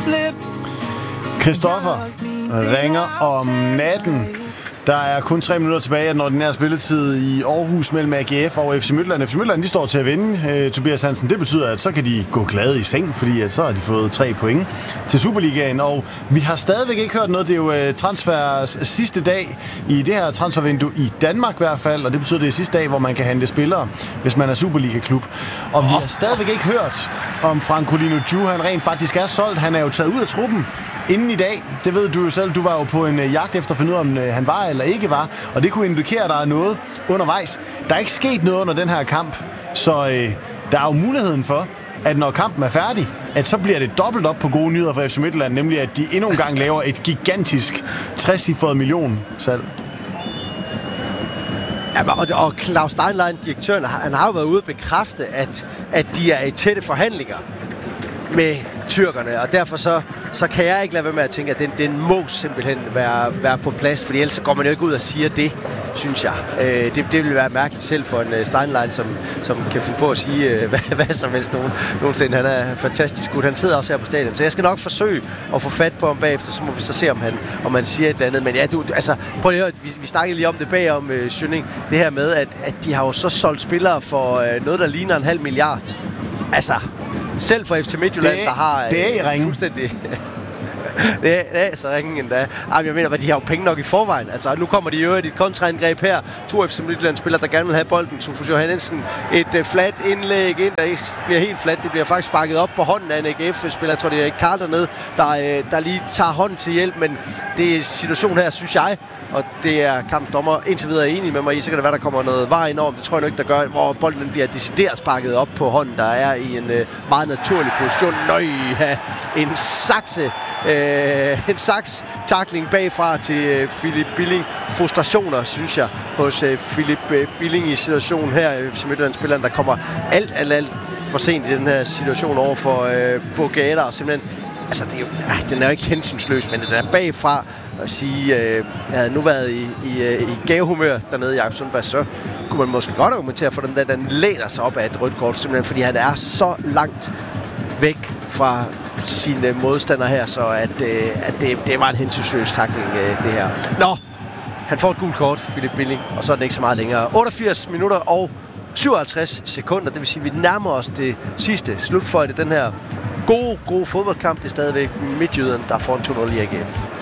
Christoffer ringer om natten. Der er kun 3 minutter tilbage af den ordinære spilletid i Aarhus mellem AGF og FC Midtjylland. FC Midtjylland, de står til at vinde, Tobias Hansen. Det betyder, at så kan de gå glade i seng, fordi at så har de fået 3 point til Superligaen. Og vi har stadigvæk ikke hørt noget. Det er jo transfers sidste dag i det her transfervindue i Danmark i hvert fald. Og det betyder, at det er sidste dag, hvor man kan hente spillere, hvis man er Superliga-klub. Og vi har stadigvæk ikke hørt om Francolino Ju. Han rent faktisk er solgt. Han er jo taget ud af truppen inden i dag. Det ved du jo selv. Du var jo på en jagt efter at finde ud af, om han var eller ikke var. Og det kunne indikere, at der er noget undervejs. Der er ikke sket noget under den her kamp. Så der er jo muligheden for, at når kampen er færdig, at så bliver det dobbelt op på gode nyheder for FC Midtjylland. Nemlig, at de endnu en gang laver et gigantisk 60-cifret millionsalg. Ja, og Claus Steinlein, direktøren, han har jo været ude at bekræfte, at de er i tætte forhandlinger med tyrkerne, og derfor så kan jeg ikke lade være med at tænke, at den må simpelthen være på plads, for ellers går man jo ikke ud og siger det, synes jeg. Det vil være mærkeligt selv for en Steinlein, som kan finde på at sige hvad som helst nogensinde. Han er fantastisk god. Han sidder også her på stadion, så jeg skal nok forsøge at få fat på ham bagefter, så må vi så se, om han siger et eller andet. Men ja, prøv at høre, vi snakkede lige om det bagom Schønning, det her med, at de har jo så solgt spillere for noget, der ligner 0,5 milliard. Altså, selv for FC Midtjylland, der har... Det er i ringen. Fuldstændig... Det er så ringen endda. Jeg mener, at de har jo penge nok i forvejen. Altså, nu kommer de jo et kontraangreb her. 2 FC Midtjylland-spillere, der gerne vil have bolden. Sofus Johannessen, et flat indlæg ind, der ikke bliver helt flat. Det bliver faktisk sparket op på hånden af en AGF-spiller. Jeg tror, det er Karl dernede, der lige tager hånden til hjælp. Men det er situationen her, synes jeg, og det er kampens dommer indtil videre enig med mig i, så kan det være, der kommer noget vejen over. Det tror jeg nok ikke, der gør, hvor bolden bliver decideret sparket op på hånden, der er i en meget naturlig position. En saks-tackling bagfra til Philip Billing. Frustrationer, synes jeg, hos Philip Billing i situationen her. Midtjylland-spilleren, der kommer alt for sent i den her situation over for Bogater, og simpelthen, altså den er jo ikke hensynsløs, men den er bagfra at sige, jeg havde nu været i gavehumør dernede i Jakob Sundberg, så kunne man måske godt argumentere for den læner sig op af et rødt kort, simpelthen fordi han er så langt væk fra sine modstandere her, så at det var en hensynsløs tackling, det her. Nå, han får et gult kort, Philip Billing, og så er det ikke så meget længere. 88 minutter og 57 sekunder, det vil sige, at vi nærmer os det sidste slutføjte, den her gode fodboldkamp. Det er stadigvæk Midtjylland, der får en 2-0 i AGF.